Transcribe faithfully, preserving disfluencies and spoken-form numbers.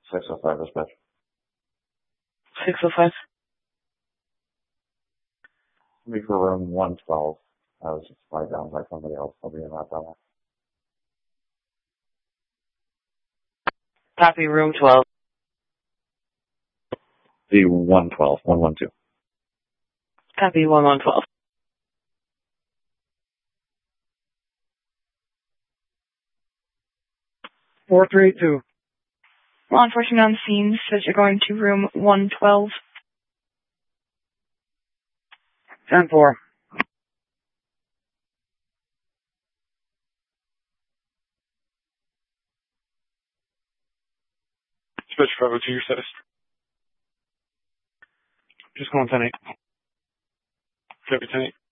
six oh five dispatch. six oh five. Me for room one twelve. I was flagged down by somebody else. I'll be in that down Copy, room twelve. The one twelve, one one two. Copy, one one twelve. four three two. Law enforcement on scene says you're going to room one twelve. ten four. Dispatch five oh two, your status. Just going ten eight. Copy ten eight.